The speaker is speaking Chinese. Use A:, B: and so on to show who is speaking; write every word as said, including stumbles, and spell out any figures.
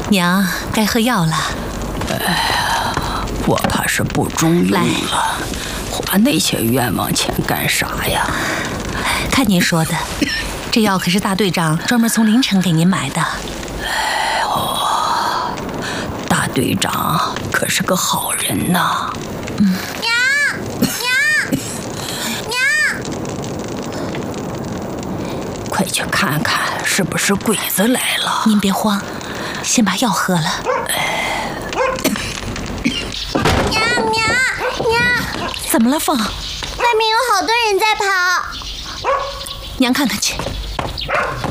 A: 娘，该喝药了。
B: 哎呀，我怕是不中用了，花那些冤枉钱干啥呀？
A: 看您说的，这药可是大队长专门从临城给您买的。
B: 哎呦，大队长可是个好人呐。
A: 嗯。
C: 娘，娘，娘，
B: 快去看看，是不是鬼子来了？
A: 您别慌，先把药喝了。
C: 娘娘娘，
A: 怎么了，凤？
C: 外面有好多人在跑。
A: 娘看看去。